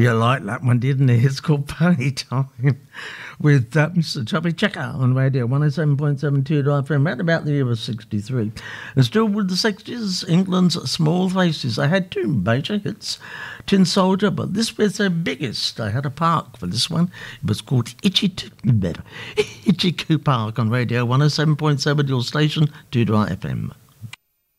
You like that one, didn't you? It's called Pony Time with Mr. Chubby Checker on Radio 107.72 FM, right about the year of 63. And still with the 60s, England's Small Faces. I had two major hits, Tin Soldier, but this was their biggest. I had a park for this one. It was called Itchy Coo Park on Radio 107.7, your station, 2 FM.